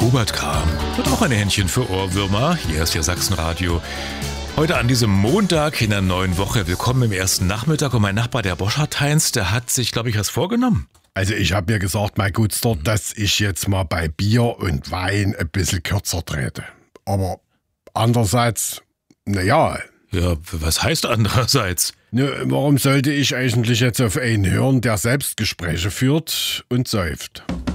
Hubert Kram hat auch ein Händchen für Ohrwürmer. Hier ist ja Sachsenradio. Heute an diesem Montag in der neuen Woche. Willkommen im ersten Nachmittag. Und mein Nachbar, der Boschert-Heinz, der hat sich, glaube ich, was vorgenommen. Also ich habe mir gesagt, mein Gutster, dass ich jetzt mal bei Bier und Wein ein bisschen kürzer trete. Aber andererseits, naja. Ja, was heißt andererseits? Warum sollte ich eigentlich jetzt auf einen hören, der Selbstgespräche führt und säuft?